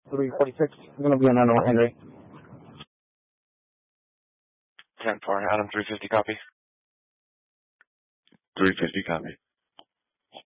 346. I'm going to be on North Henry. 10-4, Adam, 350 copy. 350 copy.